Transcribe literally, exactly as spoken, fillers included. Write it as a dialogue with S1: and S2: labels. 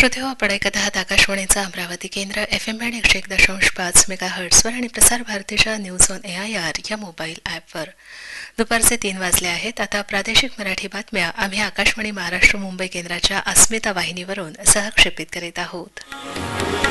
S1: श्रोतेहो, आपण ऐकत आहात आकाशवाणीचा अमरावती केंद्र एफ एम बँड एकशे एक दशांश पाच मेगा हर्ट्सवर आणि प्रसार भारतीच्या news on A I R या मोबाईल ॲपवर. दुपारचे तीन वाजले आहेत. आता प्रादेशिक मराठी बातम्या आम्ही आकाशवाणी महाराष्ट्र मुंबई केंद्राच्या अस्मिता वाहिनीवरून सहक्षेपित करीत आहोत.